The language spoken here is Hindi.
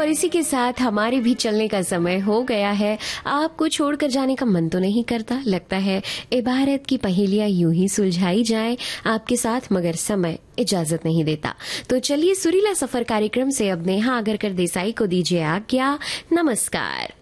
इसी के साथ हमारे भी चलने का समय हो गया है। आपको छोड़कर जाने का मन तो नहीं करता, लगता है इबारत की पहेलियां यूं ही सुलझाई जाए आपके साथ, मगर समय इजाजत नहीं देता। तो चलिए सुरीला सफर कार्यक्रम से अब नेहा आगरकर देसाई को दीजिए आज्ञा। नमस्कार।